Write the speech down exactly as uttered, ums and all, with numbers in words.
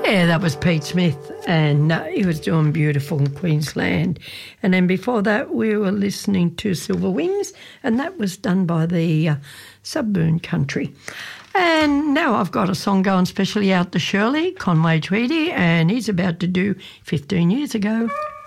Yeah, that was Pete Smith, and uh, he was doing Beautiful in Queensland. And then before that, we were listening to Silver Wings, and that was done by the uh, Subburn Country. And now I've got a song going specially out to Shirley, Conway Tweedy, and he's about to do fifteen years ago.